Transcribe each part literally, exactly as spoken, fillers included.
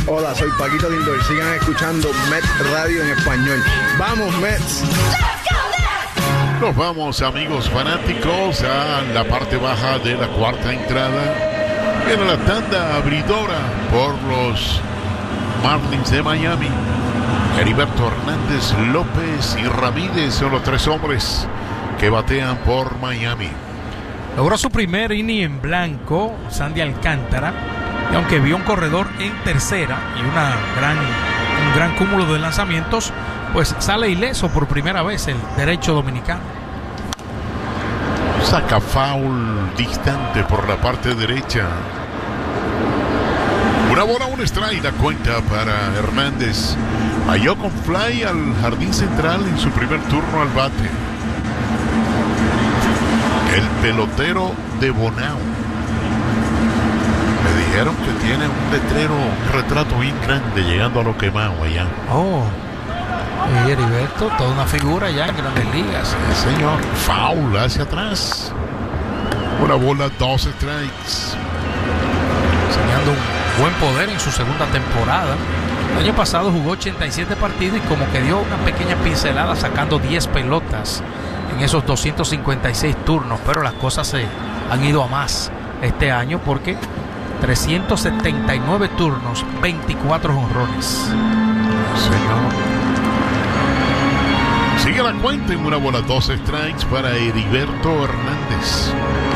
Hola, soy Paquito Lindor. Sigan escuchando Mets Radio en español. ¡Vamos, Mets! Nos vamos, amigos fanáticos, a la parte baja de la cuarta entrada. Viene la tanda abridora por los Marlins de Miami. Heriberto Hernández, López y Ramírez son los tres hombres que batean por Miami. Logró su primer inning en blanco Sandy Alcántara, y aunque vio un corredor en tercera y una gran, un gran cúmulo de lanzamientos, pues sale ileso por primera vez el derecho dominicano. Saca foul distante por la parte derecha. Una bola, un strike, la cuenta para Hernández. Halló con fly al jardín central en su primer turno al bate. El pelotero de Bonao. Me dijeron que tiene un letrero, un retrato bien grande llegando a lo quemado allá. Oh, y Heriberto, toda una figura ya en Grandes Ligas. Sí, señor. Foul hacia atrás. Una bola, dos strikes. Enseñando un buen poder en su segunda temporada. El año pasado jugó ochenta y siete partidos y como que dio una pequeña pincelada sacando diez pelotas en esos doscientos cincuenta y seis turnos, pero las cosas se han ido a más este año porque trescientos setenta y nueve turnos, veinticuatro jonrones. Señor. Sigue la cuenta en una bola, dos strikes para Heriberto Hernández.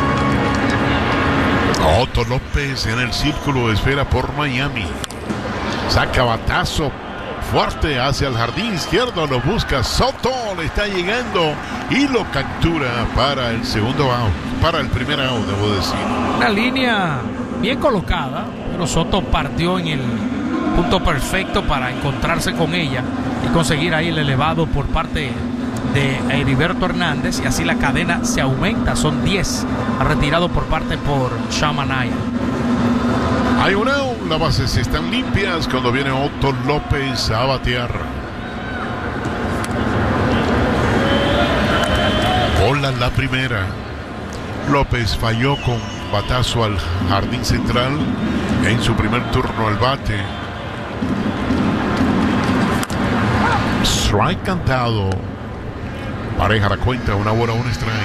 Otto López en el círculo, espera por Miami. Saca batazo fuerte hacia el jardín izquierdo, lo busca Soto, le está llegando y lo captura para el segundo out, para el primer out, debo decir. Una línea bien colocada, pero Soto partió en el punto perfecto para encontrarse con ella y conseguir ahí el elevado por parte de Heriberto Hernández, y así la cadena se aumenta, son diez, ha retirado por parte por Sean Manaea. Hay un out, las bases están limpias cuando viene Otto López a batear. Bola la primera. López falló con batazo al jardín central en su primer turno al bate. Strike cantado. Pareja la cuenta, una bola, un strike.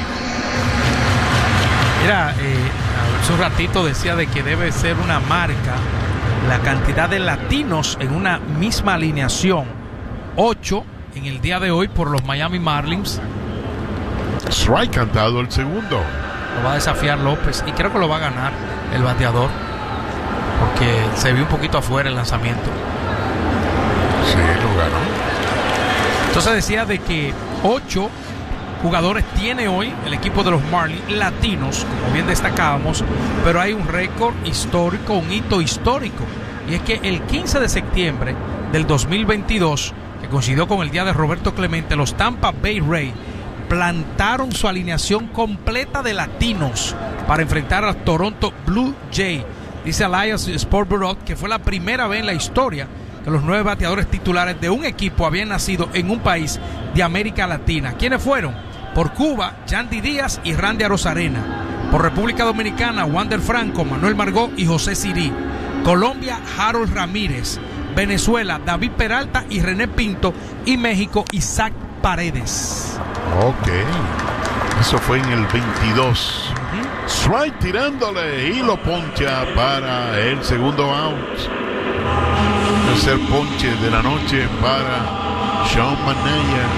Mira, eh, hace un ratito decía de que debe ser una marca la cantidad de latinos en una misma alineación. Ocho en el día de hoy por los Miami Marlins. Strike cantado el segundo. Lo va a desafiar López y creo que lo va a ganar el bateador porque se vio un poquito afuera el lanzamiento. Sí, lo ganó. Entonces decía de que ocho jugadores tiene hoy el equipo de los Marlins latinos, como bien destacábamos, pero hay un récord histórico, un hito histórico, y es que el quince de septiembre del dos mil veintidós, que coincidió con el día de Roberto Clemente, los Tampa Bay Rays plantaron su alineación completa de latinos para enfrentar a Toronto Blue Jays. Dice Elias Sport Bureau que fue la primera vez en la historia que los nueve bateadores titulares de un equipo habían nacido en un país de América Latina. ¿Quiénes fueron? Por Cuba, Yandy Díaz y Randy Arozarena. Por República Dominicana, Wander Franco, Manuel Margot y José Sirí. Colombia, Harold Ramírez. Venezuela, David Peralta y René Pinto. Y México, Isaac Paredes. Ok, eso fue en el veintidós. Uh-huh. Strike tirándole y lo poncha para el segundo out. Tercer ponche de la noche para Sean Manaea.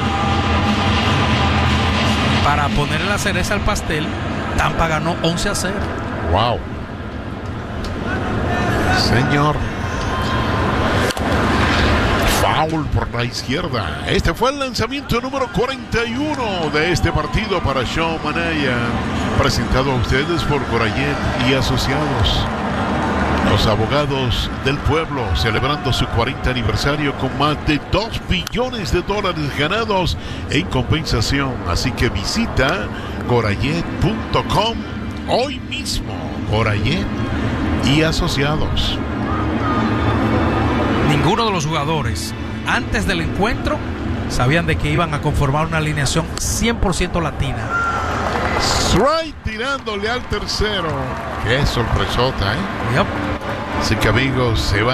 Para ponerle la cereza al pastel, Tampa ganó once a cero. Wow. Señor. Foul por la izquierda. Este fue el lanzamiento número cuarenta y uno de este partido para Sean Manaea, presentado a ustedes por Gorayet y Asociados. Los abogados del pueblo celebrando su cuarenta aniversario con más de dos billones de dólares ganados en compensación. Así que visita gorayet punto com hoy mismo. Gorayet y Asociados. Ninguno de los jugadores antes del encuentro sabían de que iban a conformar una alineación cien por ciento latina. Strike tirándole al tercero. Qué sorpresota, ¿eh? Yep. Así que amigos, se va.